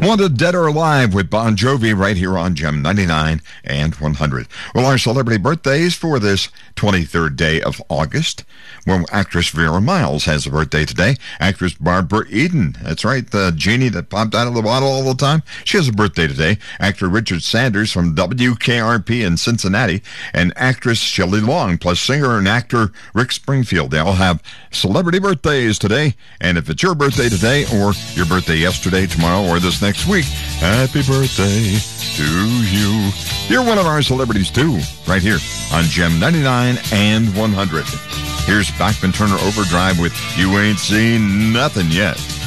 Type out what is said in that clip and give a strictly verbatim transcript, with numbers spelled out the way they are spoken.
Wanted Dead or Alive with Bon Jovi right here on Gem ninety-nine and one hundred. Well, our celebrity birthdays for this twenty-third day of August. Well, actress Vera Miles has a birthday today. Actress Barbara Eden, that's right, the genie that popped out of the bottle all the time. She has a birthday today. Actor Richard Sanders from W K R P in Cincinnati. And actress Shelley Long, plus singer and actor Rick Springfield. They all have celebrity birthdays today. And if it's your birthday today or your birthday yesterday, tomorrow, or this next week, happy birthday to you. You're one of our celebrities too, right here on Gem ninety-nine and one hundred. Here's Bachman Turner Overdrive with You Ain't Seen Nothing Yet.